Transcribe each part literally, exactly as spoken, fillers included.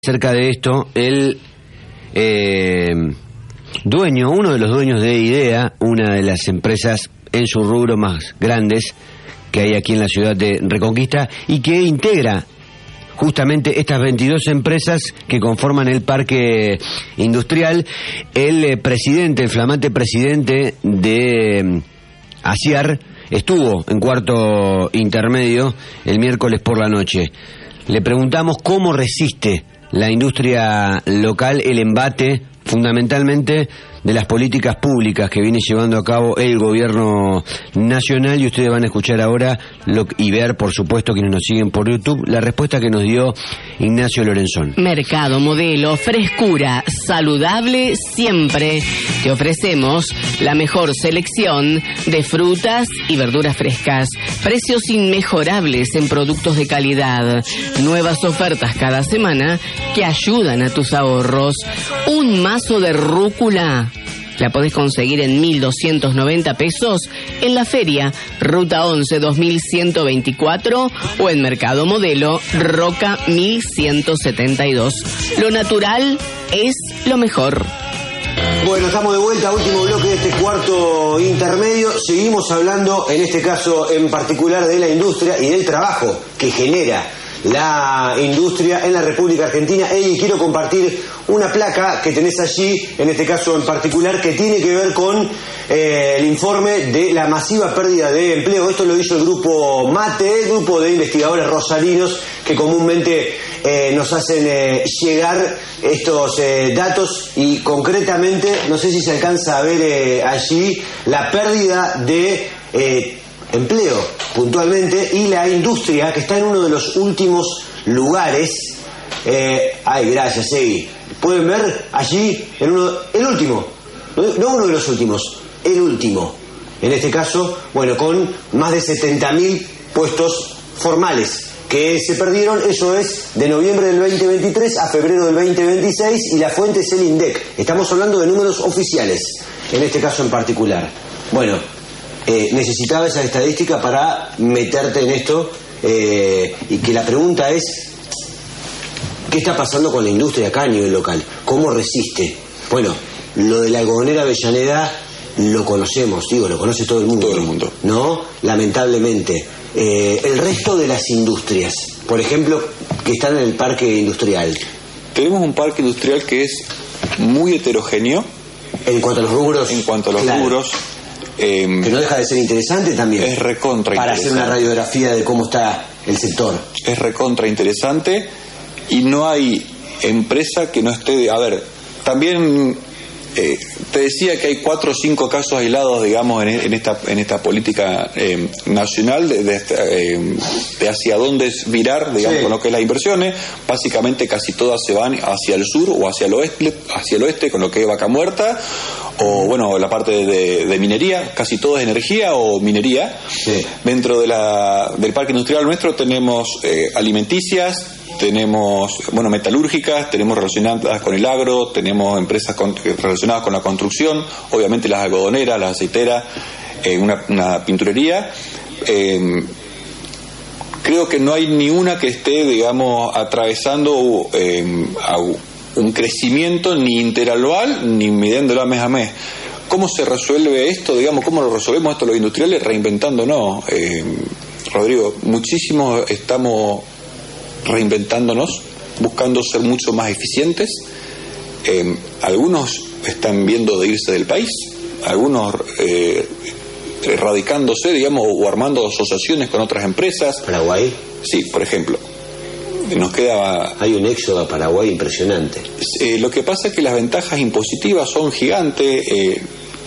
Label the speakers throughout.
Speaker 1: Acerca de esto, el eh, dueño, uno de los dueños de IDEA, una de las empresas en su rubro más grandes que hay aquí en la ciudad de Reconquista y que integra justamente estas veintidós empresas que conforman el parque industrial. El eh, presidente, el flamante presidente de eh, ASIAR, estuvo en cuarto intermedio el miércoles por la noche. Le preguntamos cómo resiste la industria local el embate fundamentalmente de las políticas públicas que viene llevando a cabo el gobierno nacional, y ustedes van a escuchar ahora lo, y ver, por supuesto, quienes nos siguen por YouTube, la respuesta que nos dio Ignacio Lorenzón.
Speaker 2: Mercado Modelo, frescura, saludable siempre. Te ofrecemos la mejor selección de frutas y verduras frescas, precios inmejorables en productos de calidad, nuevas ofertas cada semana que ayudan a tus ahorros. Un mazo de rúcula la podés conseguir en mil doscientos noventa pesos en la feria Ruta once dos mil ciento veinticuatro o en Mercado Modelo Roca mil ciento setenta y dos. Lo natural es lo mejor.
Speaker 3: Bueno, estamos de vuelta, último bloque de este cuarto intermedio. Seguimos hablando, en este caso en particular, de la industria y del trabajo que genera la industria en la República Argentina. Y quiero compartir una placa que tenés allí, en este caso en particular, que tiene que ver con eh, el informe de la masiva pérdida de empleo. Esto lo hizo el grupo MATE, el grupo de investigadores rosarinos que comúnmente eh, nos hacen eh, llegar estos eh, datos, y concretamente, no sé si se alcanza a ver eh, allí la pérdida de eh, empleo puntualmente, y la industria que está en uno de los últimos lugares. Eh, ay, gracias, Segui. Pueden ver allí en uno, el último, no uno de los últimos, el último. En este caso, bueno, con más de setenta mil puestos formales que se perdieron. Eso es de noviembre del veinte veintitrés a febrero del veinte veintiséis, y la fuente es el INDEC. Estamos hablando de números oficiales, en este caso en particular. Bueno, eh, necesitaba esa estadística para meterte en esto, eh, y que la pregunta es: ¿qué está pasando con la industria acá a nivel local? ¿Cómo resiste? Bueno, lo de la algodonera Avellaneda lo conocemos, digo, lo conoce todo el mundo.
Speaker 4: Todo el mundo.
Speaker 3: ¿No? Lamentablemente. Eh, el resto de las industrias, por ejemplo, que están en el parque industrial.
Speaker 4: Tenemos un parque industrial que es muy heterogéneo.
Speaker 3: En cuanto a los rubros.
Speaker 4: En cuanto a los
Speaker 3: claro.
Speaker 4: rubros. Eh,
Speaker 3: que no deja de ser interesante también.
Speaker 4: Es recontra
Speaker 3: para
Speaker 4: interesante.
Speaker 3: hacer una radiografía de cómo está el sector.
Speaker 4: Es recontra interesante, y no hay empresa que no esté... A ver, también eh, te decía que hay cuatro o cinco casos aislados, digamos, en, en esta en esta política eh, nacional de, de, eh, de hacia dónde es virar, digamos, sí, con lo que es las inversiones. Básicamente casi todas se van hacia el sur o hacia el oeste, hacia el oeste, con lo que es Vaca Muerta, o bueno, la parte de, de minería. Casi todo es energía o minería.
Speaker 3: Sí. Dentro
Speaker 4: de la del parque industrial nuestro tenemos eh, alimenticias, tenemos, bueno, metalúrgicas, tenemos relacionadas con el agro, tenemos empresas con, relacionadas con la construcción, obviamente las algodoneras, las aceiteras, eh, una, una pinturería. Eh, creo que no hay ni una que esté, digamos, atravesando eh, un crecimiento ni interanual ni midiéndolo mes a mes. ¿Cómo se resuelve esto? Digamos, ¿cómo lo resolvemos esto los industriales? Reinventándonos. Eh, Rodrigo, muchísimos estamos reinventándonos, buscando ser mucho más eficientes. Eh, algunos están viendo de irse del país, algunos eh, radicándose, digamos, o armando asociaciones con otras empresas.
Speaker 3: ¿Paraguay? Sí,
Speaker 4: por ejemplo. Nos queda...
Speaker 3: Hay un éxodo a Paraguay impresionante.
Speaker 4: Eh, lo que pasa es que las ventajas impositivas son gigantes. Eh,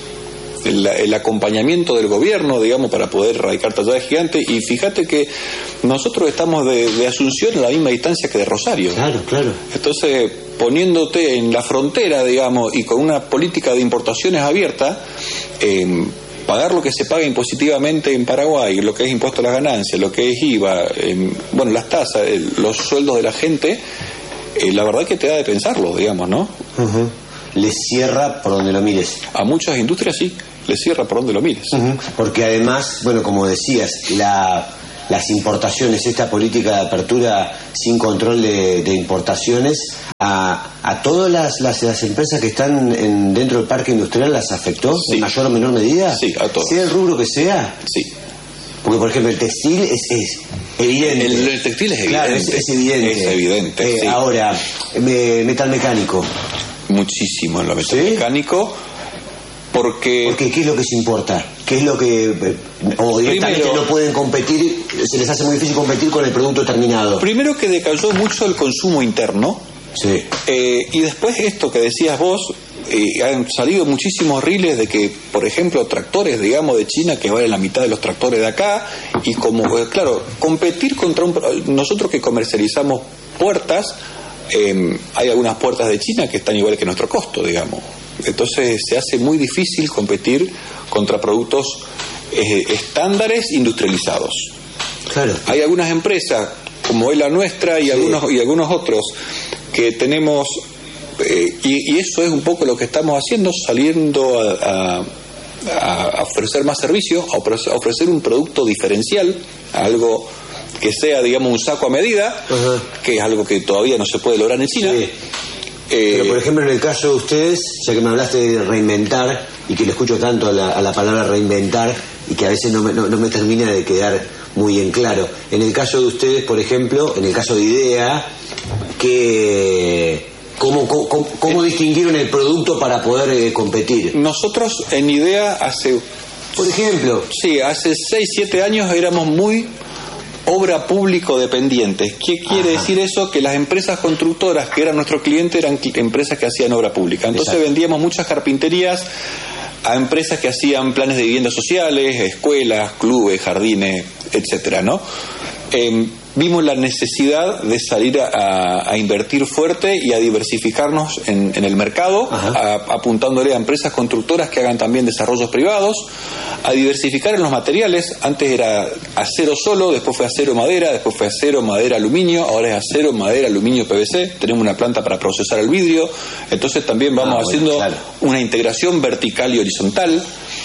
Speaker 4: El, el acompañamiento del gobierno, digamos, para poder radicar allá es gigante. Y fíjate que nosotros estamos de, de Asunción a la misma distancia que de Rosario.
Speaker 3: Claro, claro.
Speaker 4: Entonces, poniéndote en la frontera, digamos, y con una política de importaciones abierta, eh, pagar lo que se paga impositivamente en Paraguay, lo que es impuesto a las ganancias, lo que es I V A, eh, bueno, las tasas, eh, los sueldos de la gente, eh, la verdad que te da de pensarlo, digamos, ¿no?
Speaker 3: Uh-huh. Les cierra por donde lo mires.
Speaker 4: A muchas industrias sí, les cierra por donde lo mires.
Speaker 3: Uh-huh. Porque además, bueno, como decías, la las importaciones, esta política de apertura sin control de, de importaciones, a, a todas las, las, las empresas que están en, dentro del parque industrial las afectó
Speaker 4: sí.
Speaker 3: en mayor o menor medida?
Speaker 4: Sí, a todos.
Speaker 3: Sea el rubro que sea.
Speaker 4: Sí.
Speaker 3: Porque, por ejemplo, el textil es, es evidente.
Speaker 4: El, el textil es evidente.
Speaker 3: Claro, es, es evidente.
Speaker 4: Es evidente,
Speaker 3: eh,
Speaker 4: sí.
Speaker 3: Ahora, me, metal mecánico.
Speaker 4: Muchísimo en lo metal ¿Sí? mecánico. Porque...
Speaker 3: Porque ¿qué es lo que se importa? ¿Qué es lo que... o directamente primero, no pueden competir, se les hace muy difícil competir con el producto terminado?
Speaker 4: Primero que decayó mucho el consumo interno.
Speaker 3: Sí.
Speaker 4: Eh, y después esto que decías vos, eh, han salido muchísimos riles de que, por ejemplo, tractores, digamos, de China, que valen la mitad de los tractores de acá, y como, eh, claro, competir contra un... Nosotros que comercializamos puertas, eh, hay algunas puertas de China que están igual que nuestro costo, digamos. Entonces se hace muy difícil competir contra productos eh, estándares industrializados.
Speaker 3: Claro.
Speaker 4: Hay algunas empresas, como es la nuestra y, sí. algunos, y algunos otros, que tenemos, eh, y, y eso es un poco lo que estamos haciendo, saliendo a, a, a ofrecer más servicio, a ofrecer un producto diferencial, algo que sea, digamos, un saco a medida, uh-huh. que es algo que todavía no se puede lograr en China.
Speaker 3: Sí. Eh, Pero, por ejemplo, en el caso de ustedes, ya que me hablaste de reinventar, y que le escucho tanto a la, a la palabra reinventar, y que a veces no me, no, no me termina de quedar muy en claro. En el caso de ustedes, por ejemplo, en el caso de IDEA, que, ¿cómo, cómo, cómo distinguieron el producto para poder eh, competir?
Speaker 4: Nosotros en IDEA hace...
Speaker 3: Por ejemplo...
Speaker 4: Sí, hace seis, siete años éramos muy... obra público dependientes. ¿Qué quiere Ajá. decir eso? Que las empresas constructoras que eran nuestro cliente eran empresas que hacían obra pública. Entonces Exacto. vendíamos muchas carpinterías a empresas que hacían planes de viviendas sociales, escuelas, clubes, jardines, etcétera, ¿no? Eh, vimos la necesidad de salir a, a invertir fuerte y a diversificarnos en, en el mercado, a, apuntándole a empresas constructoras que hagan también desarrollos privados, a diversificar en los materiales. Antes era acero solo, después fue acero madera, después fue acero madera aluminio, ahora es acero madera aluminio P V C. Tenemos una planta para procesar el vidrio, entonces también vamos ah, bueno, haciendo claro. una integración vertical y horizontal.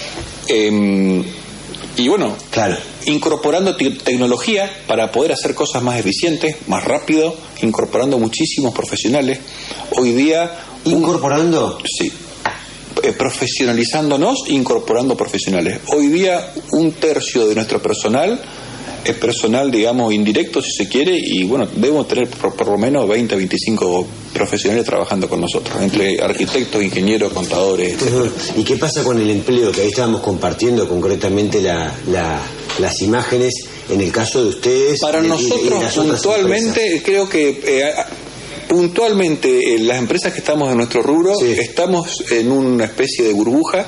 Speaker 4: Eh, Y bueno, claro. incorporando te- tecnología para poder hacer cosas más eficientes, más rápido, incorporando muchísimos profesionales. Hoy día...
Speaker 3: ¿Incorporando?
Speaker 4: Un, sí. Eh, profesionalizándonos, incorporando profesionales. Hoy día un tercio de nuestro personal es personal, digamos, indirecto, si se quiere, y bueno, debemos tener por, por lo menos veinte, veinticinco profesionales trabajando con nosotros, entre arquitectos, ingenieros, contadores, etcétera.
Speaker 3: ¿Y qué pasa con el empleo? Que ahí estábamos compartiendo concretamente la, la, las imágenes en el caso de ustedes.
Speaker 4: Para
Speaker 3: de,
Speaker 4: nosotros,
Speaker 3: de
Speaker 4: puntualmente, creo que eh, puntualmente eh, las empresas que estamos en nuestro rubro, sí. estamos en una especie de burbuja.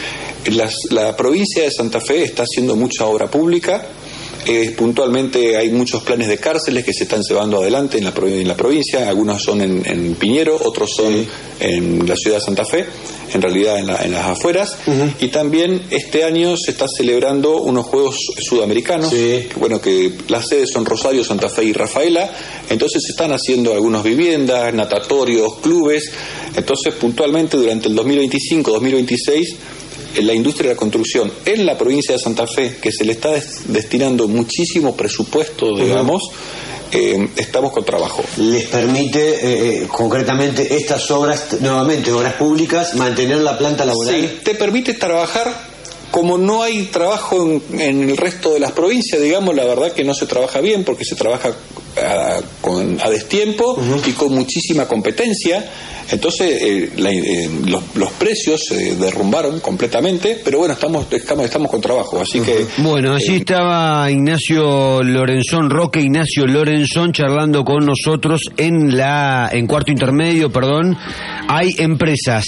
Speaker 4: Las, la provincia de Santa Fe está haciendo mucha obra pública. Eh, puntualmente hay muchos planes de cárceles que se están llevando adelante en la, en la provincia. Algunos son en, en Piñero, otros son sí. en la ciudad de Santa Fe, en realidad en, la, en las afueras. Uh-huh. Y también este año se está celebrando unos Juegos Sudamericanos, sí. que, bueno, que las sedes son Rosario, Santa Fe y Rafaela. Entonces se están haciendo algunas viviendas, natatorios, clubes. Entonces puntualmente durante el dos mil veinticinco dos mil veintiséis en la industria de la construcción en la provincia de Santa Fe, que se le está des- destinando muchísimo presupuesto, digamos, uh-huh. eh, estamos con trabajo.
Speaker 3: ¿Les permite eh, concretamente estas obras, nuevamente obras públicas, mantener la planta laboral?
Speaker 4: Sí, te permite trabajar. Como no hay trabajo en, en el resto de las provincias, digamos, la verdad que no se trabaja bien porque se trabaja a, con, a destiempo uh-huh. y con muchísima competencia. Entonces eh, la, eh, los, los precios se derrumbaron completamente, pero bueno, estamos estamos, estamos con trabajo, así uh-huh. que...
Speaker 1: Bueno, allí eh, estaba Ignacio Lorenzón, Roque Ignacio Lorenzón, charlando con nosotros en la en cuarto intermedio, perdón. Hay empresas,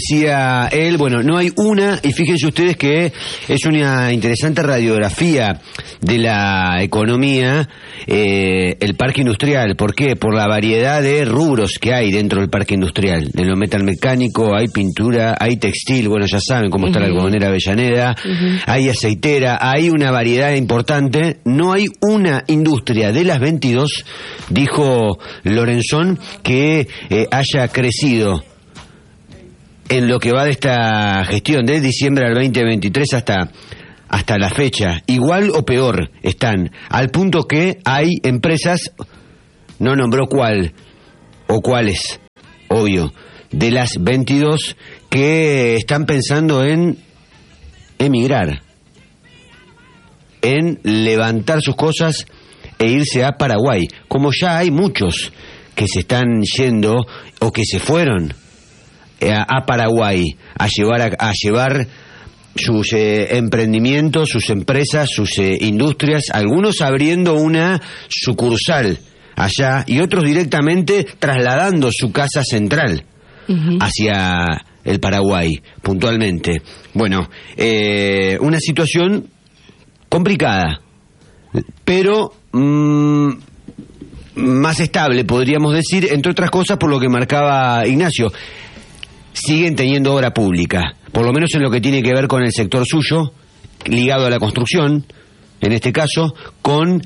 Speaker 1: decía él, bueno, no hay una, y fíjense ustedes que es una interesante radiografía de la economía, eh, el parque industrial. ¿Por qué? Por la variedad de rubros que hay dentro del parque industrial. En lo metal mecánico hay pintura, hay textil, bueno, ya saben cómo está uh-huh. la algodonera Avellaneda, uh-huh. hay aceitera, hay una variedad importante. No hay una industria de las veintidós, dijo Lorenzón, que eh, haya crecido en lo que va de esta gestión, de diciembre al veinte veintitrés hasta hasta la fecha, igual o peor están, al punto que hay empresas, no nombró cuál o cuáles, obvio, de las veintidós que están pensando en emigrar, en levantar sus cosas e irse a Paraguay, como ya hay muchos que se están yendo o que se fueron a, a Paraguay a llevar a, a llevar sus eh, emprendimientos, sus empresas, sus eh, industrias, algunos abriendo una sucursal allá y otros directamente trasladando su casa central uh-huh. hacia el Paraguay, puntualmente. Bueno, eh, una situación complicada, pero mmm, más estable, podríamos decir, entre otras cosas por lo que marcaba Ignacio. Siguen teniendo obra pública, por lo menos en lo que tiene que ver con el sector suyo, ligado a la construcción, en este caso, con,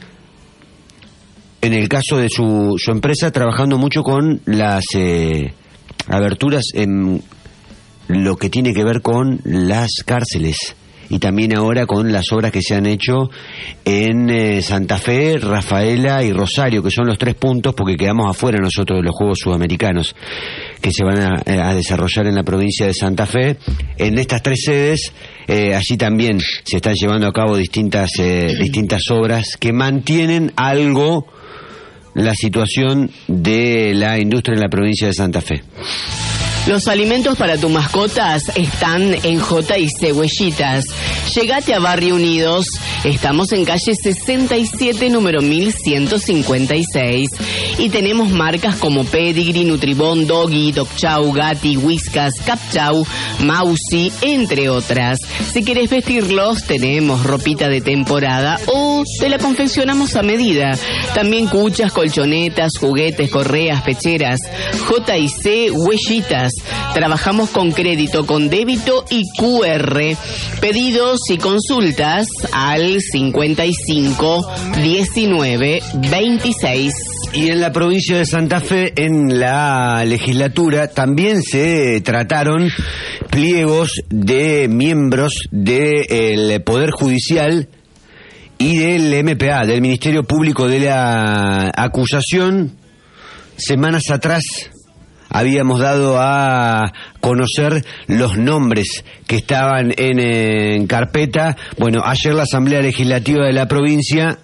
Speaker 1: en el caso de su, su empresa, trabajando mucho con las eh, aberturas en lo que tiene que ver con las cárceles. Y también ahora con las obras que se han hecho en eh, Santa Fe, Rafaela y Rosario, que son los tres puntos, porque quedamos afuera nosotros de los Juegos Sudamericanos, que se van a, a desarrollar en la provincia de Santa Fe. En estas tres sedes, eh, allí también se están llevando a cabo distintas, eh, distintas obras que mantienen algo la situación de la industria en la provincia de Santa Fe.
Speaker 2: Los alimentos para tus mascotas están en J y C Huellitas. Llegate a Barrio Unidos. Estamos en calle sesenta y siete, número mil ciento cincuenta y seis. Y tenemos marcas como Pedigree, Nutribón, Doggy, Dog Chow, Gatti, Whiskas, Cap Chow, Mausi, entre otras. Si querés vestirlos, tenemos ropita de temporada o te la confeccionamos a medida. También cuchas, colchonetas, juguetes, correas, pecheras. J y C Huellitas. Trabajamos con crédito, con débito y Q R. Pedidos y consultas al cincuenta y cinco, diecinueve, veintiséis.
Speaker 1: Y en la provincia de Santa Fe, en la legislatura, también se trataron pliegos de miembros del Poder Judicial y del M P A, del Ministerio Público de la Acusación. Semanas atrás habíamos dado a conocer los nombres que estaban en, en carpeta. Bueno, ayer la Asamblea Legislativa de la provincia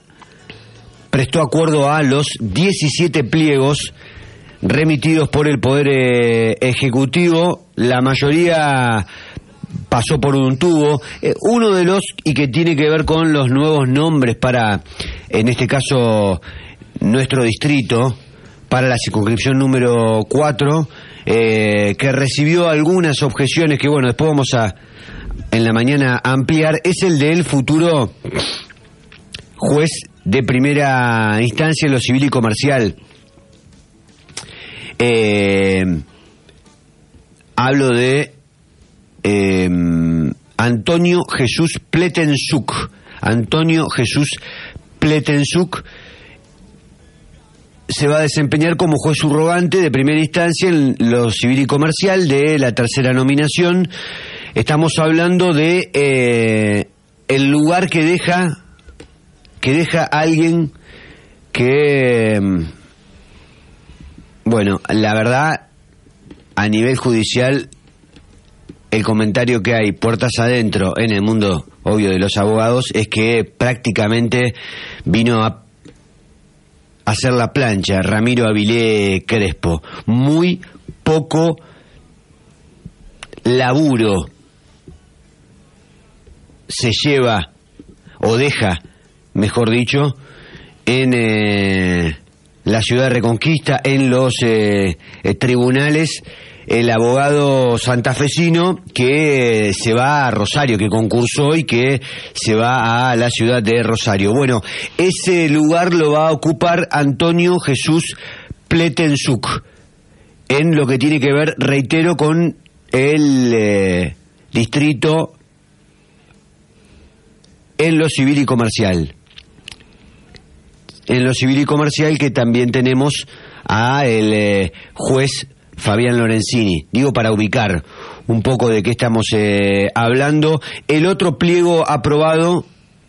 Speaker 1: prestó acuerdo a los diecisiete pliegos remitidos por el Poder eh, Ejecutivo. La mayoría pasó por un tubo. Eh, uno de los, y que tiene que ver con los nuevos nombres para, en este caso, nuestro distrito, para la circunscripción número cuatro, eh, que recibió algunas objeciones que, bueno, después vamos a, en la mañana, a ampliar, es el del futuro juez de primera instancia en lo civil y comercial. Eh, hablo de eh, Antonio Jesús Pletensuk. Antonio Jesús Pletensuk se va a desempeñar como juez subrogante de primera instancia en lo civil y comercial de la tercera nominación. Estamos hablando de eh, el lugar que deja que deja alguien que, bueno, la verdad, a nivel judicial, el comentario que hay puertas adentro en el mundo, obvio, de los abogados, es que prácticamente vino a hacer la plancha Ramiro Avilé Crespo. Muy poco laburo se lleva o deja, mejor dicho, en eh, la ciudad de Reconquista, en los eh, eh, tribunales, el abogado santafesino que eh, se va a Rosario, que concursó y que se va a la ciudad de Rosario. Bueno, ese lugar lo va a ocupar Antonio Jesús Pletensuk, en lo que tiene que ver, reitero, con el eh, distrito en lo civil y comercial. En lo civil y comercial, que también tenemos a el eh, juez Fabián Lorenzini. Digo, para ubicar un poco de qué estamos eh, hablando. El otro pliego aprobado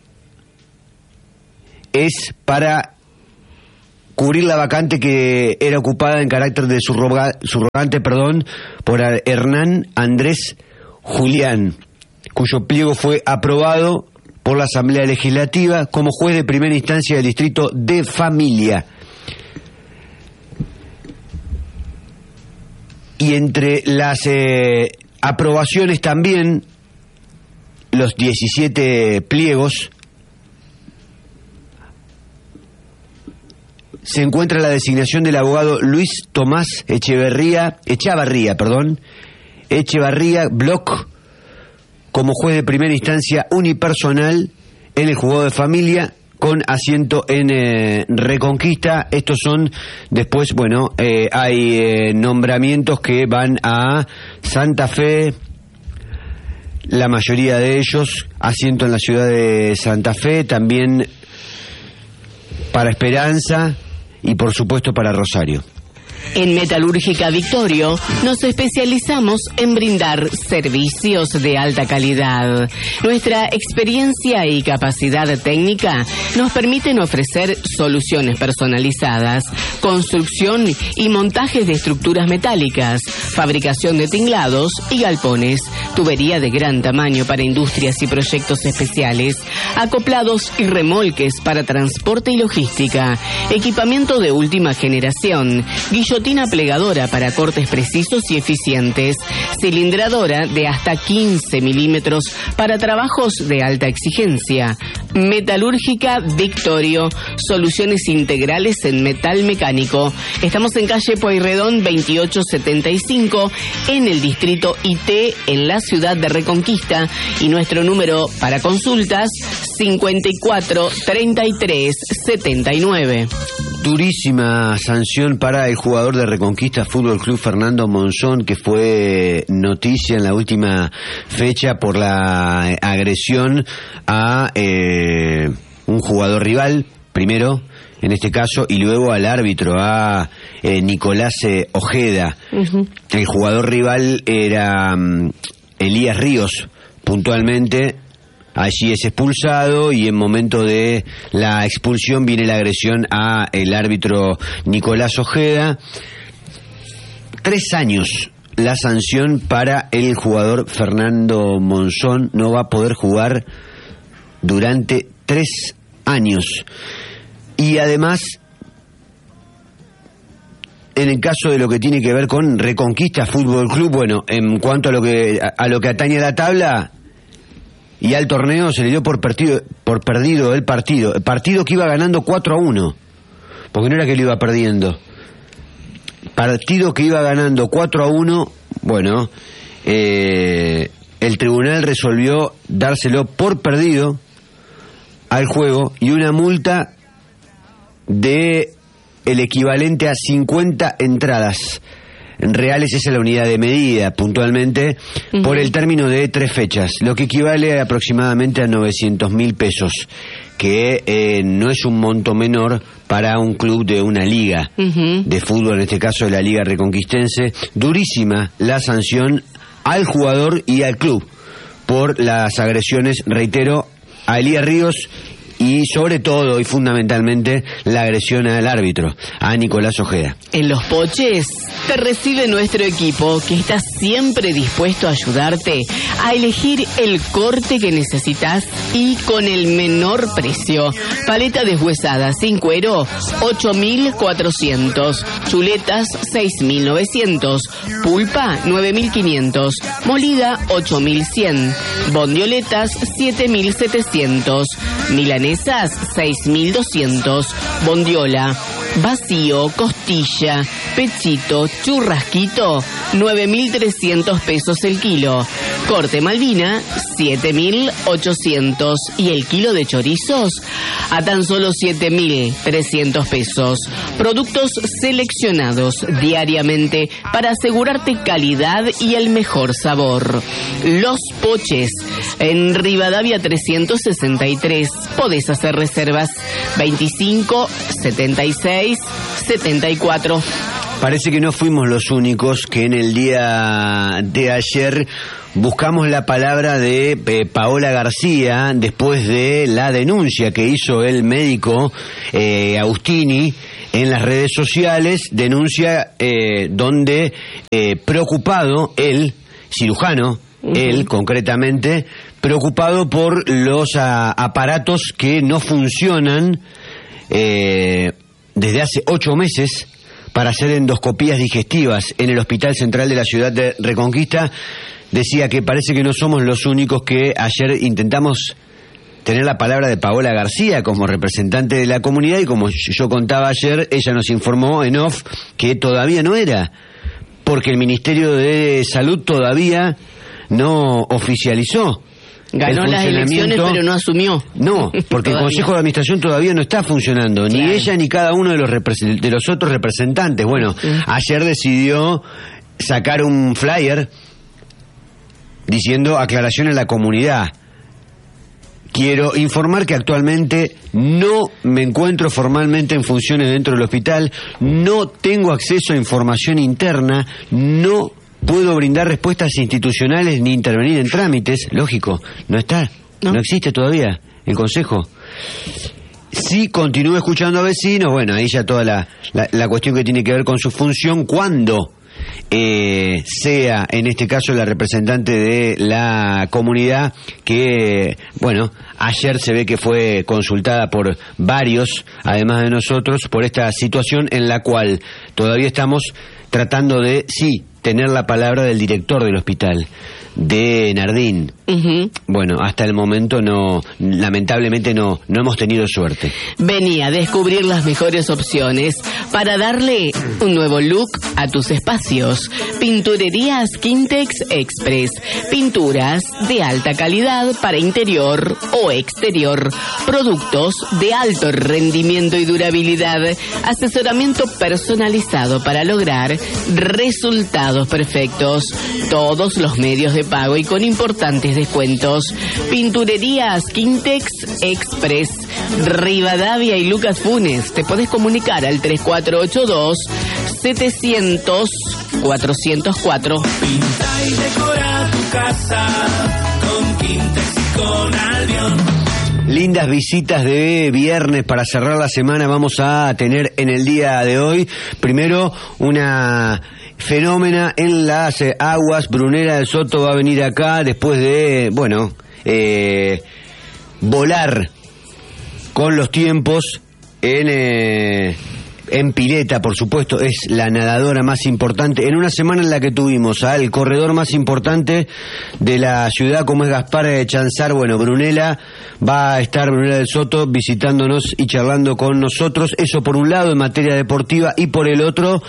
Speaker 1: es para cubrir la vacante que era ocupada en carácter de subroga, subrogante perdón, por Hernán Andrés Julián, cuyo pliego fue aprobado por la Asamblea Legislativa como juez de primera instancia del Distrito de Familia. Y entre las eh, aprobaciones también, los diecisiete pliegos, se encuentra la designación del abogado Luis Tomás Echeverría, Echavarría, perdón, Echevarría Bloch, como juez de primera instancia unipersonal en el juzgado de familia, con asiento en eh, Reconquista. Estos son, después, bueno, eh, hay eh, nombramientos que van a Santa Fe, la mayoría de ellos, asiento en la ciudad de Santa Fe, también para Esperanza y por supuesto para Rosario.
Speaker 2: En Metalúrgica Victorio nos especializamos en brindar servicios de alta calidad. Nuestra experiencia y capacidad técnica nos permiten ofrecer soluciones personalizadas, construcción y montajes de estructuras metálicas, fabricación de tinglados y galpones, tubería de gran tamaño para industrias y proyectos especiales, acoplados y remolques para transporte y logística, equipamiento de última generación, guillotina plegadora para cortes precisos y eficientes, cilindradora de hasta quince milímetros para trabajos de alta exigencia. Metalúrgica Victorio, soluciones integrales en metal mecánico. Estamos en calle Pueyrredón veintiocho setenta y cinco, en el distrito I T, en la ciudad de Reconquista, y nuestro número para consultas cincuenta y cuatro treinta y tres setenta y nueve.
Speaker 1: Durísima sanción para el jugador de Reconquista Fútbol Club Fernando Monzón, que fue noticia en la última fecha por la agresión a eh, un jugador rival, primero en este caso, y luego al árbitro, a eh, Nicolás eh, Ojeda. Uh-huh. El jugador rival era um, Elías Ríos, puntualmente. Allí es expulsado y en momento de la expulsión viene la agresión a el árbitro Nicolás Ojeda. Tres años la sanción para el jugador Fernando Monzón. No va a poder jugar durante tres años. Y además, en el caso de lo que tiene que ver con Reconquista Fútbol Club, bueno, en cuanto a lo que a, a lo que atañe a la tabla y al torneo, se le dio por partido, por perdido el partido. El partido que iba ganando cuatro a uno. Porque no era que lo iba perdiendo. Partido que iba ganando cuatro a uno. Bueno, eh, el tribunal resolvió dárselo por perdido al juego y una multa de el equivalente a cincuenta entradas reales, esa es la unidad de medida, puntualmente, uh-huh, por el término de tres fechas, lo que equivale aproximadamente a novecientos mil pesos, que eh, no es un monto menor para un club de una liga uh-huh. de fútbol, en este caso de la Liga Reconquistense. Durísima la sanción al jugador y al club por las agresiones, reitero, a Elías Ríos y sobre todo y fundamentalmente la agresión al árbitro, a Nicolás Ojeda.
Speaker 2: En Los Poches te recibe nuestro equipo, que está siempre dispuesto a ayudarte a elegir el corte que necesitas y con el menor precio. Paleta deshuesada sin cuero, ocho mil cuatrocientos. Chuletas, seis mil novecientos. Pulpa, nueve mil quinientos. Molida, ocho mil cien. Bondioletas, siete mil setecientos. Milanesas, seis mil doscientos. Bondiola, vacío, costilla, pechito, churrasquito, nueve mil trescientos pesos el kilo. Corte Malvina, siete mil ochocientos. Y el kilo de chorizos a tan solo siete mil trescientos pesos. Productos seleccionados diariamente para asegurarte calidad y el mejor sabor. Los Poches, en Rivadavia trescientos sesenta y tres. Podés hacer reservas veinticinco setenta y seis setenta y cuatro.
Speaker 1: Parece que no fuimos los únicos que en el día de ayer buscamos la palabra de eh, Paola García después de la denuncia que hizo el médico eh, Agustini en las redes sociales, denuncia eh, donde eh, preocupado él, cirujano, uh-huh. él concretamente, preocupado por los a, aparatos que no funcionan eh, desde hace ocho meses para hacer endoscopías digestivas en el Hospital Central de la ciudad de Reconquista. Decía que parece que no somos los únicos que ayer intentamos tener la palabra de Paola García como representante de la comunidad, y como yo contaba ayer, ella nos informó en off que todavía no era, porque el Ministerio de Salud todavía no oficializó.
Speaker 2: Ganó las elecciones, pero no asumió.
Speaker 1: No, porque el Consejo de Administración todavía no está funcionando, claro. Ni ella ni cada uno de los repre- de los otros representantes. Bueno, sí. Ayer decidió sacar un flyer diciendo aclaración a la comunidad. Quiero informar que actualmente no me encuentro formalmente en funciones dentro del hospital, no tengo acceso a información interna, no puedo brindar respuestas institucionales ni intervenir en trámites. Lógico, no está, no, no existe todavía el Consejo. Sí continúo escuchando a vecinos, bueno, ahí ya toda la, la, la cuestión que tiene que ver con su función, cuando eh, sea en este caso la representante de la comunidad que, bueno, ayer se ve que fue consultada por varios, además de nosotros, por esta situación en la cual todavía estamos tratando de, sí, tener la palabra del director del hospital, de Nardín. Uh-huh. Bueno, hasta el momento no, lamentablemente no, no hemos tenido suerte.
Speaker 2: Vení a descubrir las mejores opciones para darle un nuevo look a tus espacios. Pinturerías Quintex Express. Pinturas de alta calidad para interior o exterior. Productos de alto rendimiento y durabilidad. Asesoramiento personalizado para lograr resultados perfectos. Todos los medios de pago y con importantes descuentos. Pinturerías Quintex Express, Rivadavia y Lucas Funes. Te podés comunicar al tres cuatro ocho dos, setecientos, cuatrocientos cuatro.
Speaker 5: Pinta y decora tu casa con Quintex y con Albion.
Speaker 1: Lindas visitas de viernes para cerrar la semana vamos a tener en el día de hoy. Primero, una fenómena en las eh, aguas. Brunella del Soto va a venir acá después de, bueno, eh, volar con los tiempos en... Eh, en pileta, por supuesto, es la nadadora más importante. En una semana en la que tuvimos al corredor más importante de la ciudad, como es Gaspar Chanzar, bueno, Brunella va a estar, Brunella del Soto, visitándonos y charlando con nosotros. Eso por un lado en materia deportiva, y por el otro,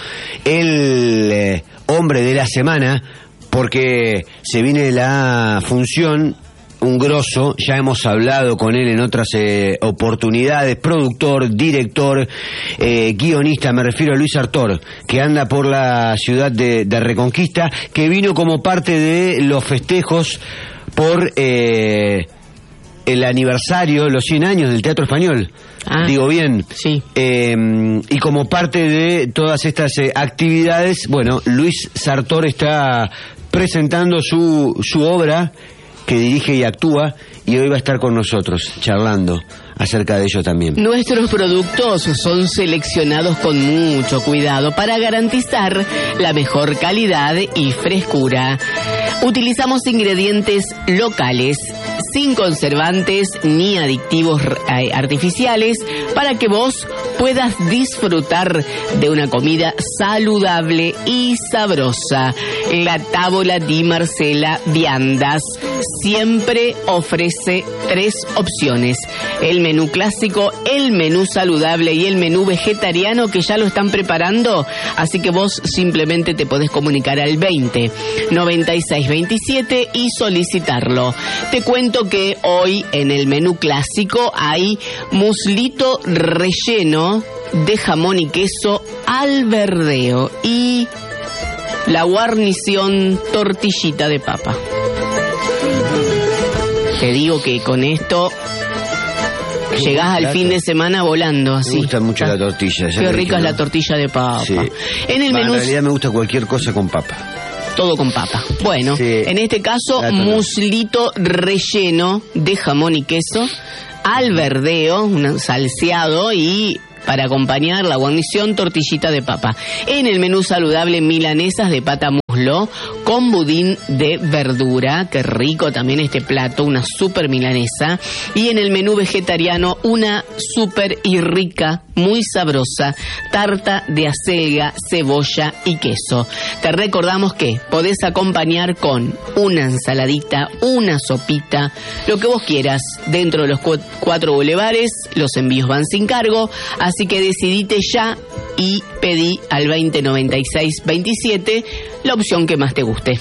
Speaker 1: el eh, hombre de la semana, porque se viene la función... Un grosso, ya hemos hablado con él en otras eh, oportunidades, productor, director, eh, guionista, me refiero a Luis Sartor, que anda por la ciudad de, de Reconquista, que vino como parte de los festejos por eh, el aniversario, los cien años del Teatro Español. Ah, digo bien.
Speaker 2: Sí.
Speaker 1: Eh, y como parte de todas estas eh, actividades, bueno, Luis Sartor está presentando su, su obra, que dirige y actúa, y hoy va a estar con nosotros charlando acerca de ello también.
Speaker 2: Nuestros productos son seleccionados con mucho cuidado para garantizar la mejor calidad y frescura. Utilizamos ingredientes locales, sin conservantes ni aditivos artificiales, para que vos puedas disfrutar de una comida saludable y sabrosa. La Távola di Marcela Viandas siempre ofrece tres opciones: el menú clásico, el menú saludable y el menú vegetariano, que ya lo están preparando, así que vos simplemente te podés comunicar al veinte, noventa y seis, veintisiete y solicitarlo. Te cuento que hoy en el menú clásico hay muslito relleno de jamón y queso al verdeo y la guarnición tortillita de papa. Te digo que con esto Llegás al fin de semana volando, así.
Speaker 1: Me gusta mucho la tortilla.
Speaker 2: Qué rica es la tortilla de papa.
Speaker 1: Sí.
Speaker 2: En el
Speaker 1: Va,
Speaker 2: menú...
Speaker 1: En realidad me gusta cualquier cosa con papa.
Speaker 2: Todo con papa. Bueno,
Speaker 1: Sí.
Speaker 2: en este caso,
Speaker 1: Gato,
Speaker 2: muslito relleno de jamón y queso, al verdeo, un salseado y... para acompañar la guarnición, tortillita de papa. En el menú saludable, milanesas de pata muslo con budín de verdura. Qué rico también este plato, una super milanesa. Y en el menú vegetariano, una super y rica, muy sabrosa, tarta de acelga, cebolla y queso. Te recordamos que podés acompañar con una ensaladita, una sopita, lo que vos quieras, dentro de los cu- cuatro bulevares. Los envíos van sin cargo, así que decidite ya y pedí al veinte noventa y seis veintisiete la opción que más te guste.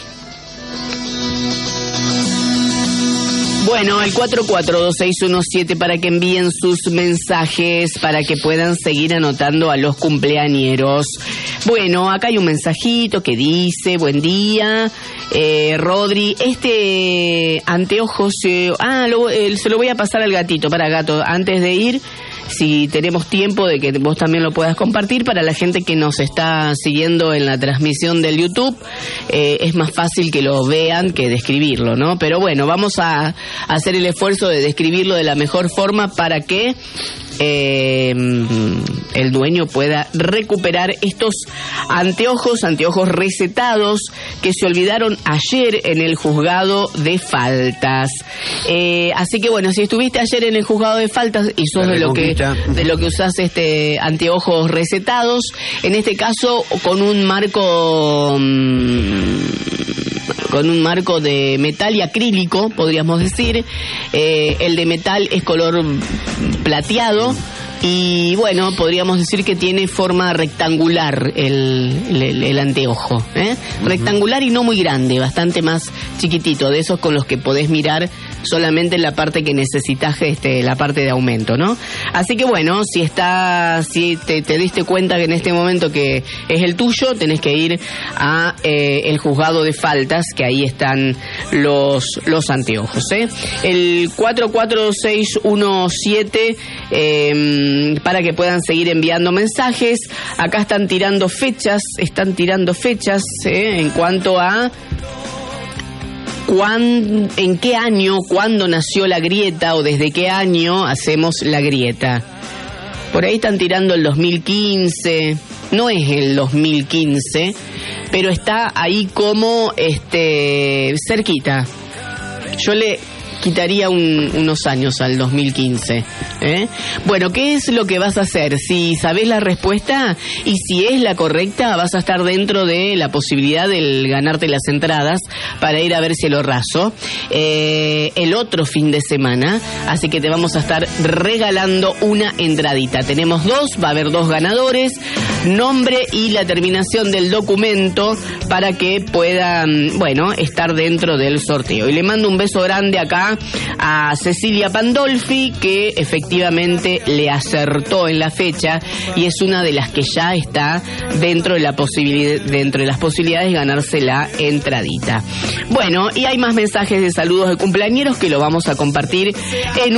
Speaker 2: Bueno, el cuatro cuatro dos seis uno siete para que envíen sus mensajes, para que puedan seguir anotando a los cumpleañeros. Bueno, acá hay un mensajito que dice, buen día, eh, Rodri, este anteojos, eh, ah, lo, eh, se lo voy a pasar al gatito, para gato, antes de ir, si tenemos tiempo de que vos también lo puedas compartir para la gente que nos está siguiendo en la transmisión del YouTube, eh, es más fácil que lo vean que describirlo, ¿no? Pero bueno, vamos a hacer el esfuerzo de describirlo de la mejor forma para que eh, el dueño pueda recuperar estos anteojos, anteojos recetados que se olvidaron ayer en el juzgado de faltas. Eh, así que bueno, si estuviste ayer en el juzgado de faltas y sos de lo que de lo que usás este anteojos recetados, en este caso con un marco mmm, con un marco de metal y acrílico, podríamos decir. Eh, el de metal es color plateado y bueno, podríamos decir que tiene forma rectangular el, el, el anteojo, ¿eh? Uh-huh. Rectangular y no muy grande, bastante más chiquitito, de esos con los que podés mirar solamente en la parte que necesitas, este, la parte de aumento, ¿no? Así que bueno, si está, si te, te diste cuenta que en este momento que es el tuyo, tenés que ir a eh, el juzgado de faltas, que ahí están los los anteojos, ¿eh? El cuatro cuatro seis uno siete eh, para que puedan seguir enviando mensajes. Acá están tirando fechas, están tirando fechas ¿eh? en cuanto a ¿Cuán, ¿en qué año, cuándo nació la grieta o desde qué año hacemos la grieta? Por ahí están tirando el dos mil quince, no es el dos mil quince, pero está ahí como este cerquita. Yo le quitaría un, unos años al dos mil quince. ¿eh? Bueno, ¿qué es lo que vas a hacer? Si sabés la respuesta y si es la correcta, vas a estar dentro de la posibilidad de ganarte las entradas para ir a ver Cielo Raso eh, el otro fin de semana. Así que te vamos a estar regalando una entradita. Tenemos dos, va a haber dos ganadores, nombre y la terminación del documento para que puedan, bueno, estar dentro del sorteo. Y le mando un beso grande acá a Cecilia Pandolfi, que efectivamente le acertó en la fecha y es una de las que ya está dentro de la posibilidad, dentro de las posibilidades de ganarse la entradita. Bueno, y hay más mensajes de saludos de cumpleañeros que lo vamos a compartir en